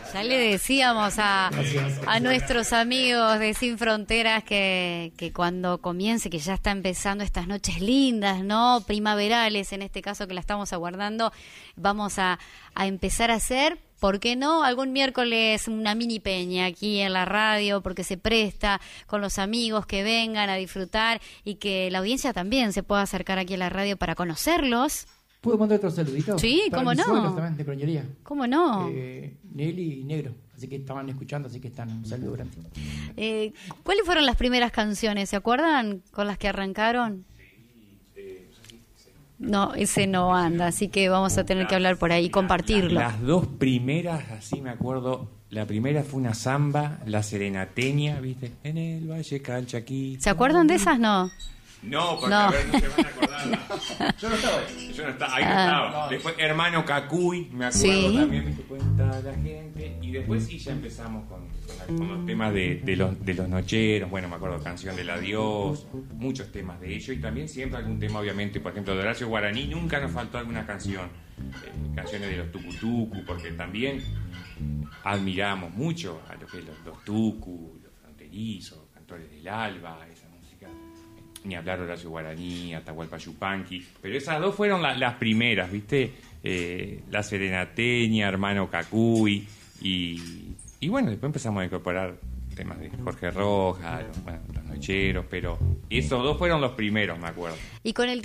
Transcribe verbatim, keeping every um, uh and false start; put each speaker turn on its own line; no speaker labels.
Ya le decíamos a, a nuestros amigos de Sin Fronteras que, que cuando comience, que ya está empezando estas noches lindas, ¿no? Primaverales, en este caso que la estamos aguardando, vamos a, a empezar a hacer, ¿por qué no? Algún miércoles una mini peña aquí en la radio, porque se presta con los amigos que vengan a disfrutar y que la audiencia también se pueda acercar aquí a la radio para conocerlos.
¿Puedo mandar otro saludito?
Sí,
para
cómo
mis
no.
suegros también de Croñería.
¿Cómo no?
Eh, Nelly y Negro. Así que estaban escuchando, así que están. Un saludo grande.
Eh, ¿Cuáles fueron las primeras canciones? ¿Se acuerdan con las que arrancaron? No, ese no anda, así que vamos a tener que hablar por ahí y compartirlo.
Las dos primeras, así me acuerdo, la primera fue una samba, la serenateña, ¿viste? En el Valle Calchaquí.
¿Se acuerdan de esas? No.
No, porque
No.
a ver, no se van a acordar. Yo no estaba ahí. Yo no estaba, ahí no
Ah.
estaba. Después, Hermano Cacuy, me acuerdo
Sí.
también, me cuenta la gente. Y después sí, ya empezamos con, con, con los temas de, de, los, de los nocheros. Bueno, me acuerdo, Canción del Adiós, muchos temas de ellos. Y también siempre algún tema, obviamente, por ejemplo, de Horacio Guaraní, nunca nos faltó alguna canción. Eh, canciones de los tucutucu, porque también admiramos mucho a lo que los, los tucu, los fronterizos, cantores del alba, esa música. Ni hablar Horacio Guaraní, Atahualpa Yupanqui, pero esas dos fueron la, las primeras, ¿viste? Eh, la Serenateña, Hermano Cacuy, y, y bueno, después empezamos a incorporar temas de Jorge Rojas, los, bueno, los nocheros, pero esos dos fueron los primeros, me acuerdo.
Y con el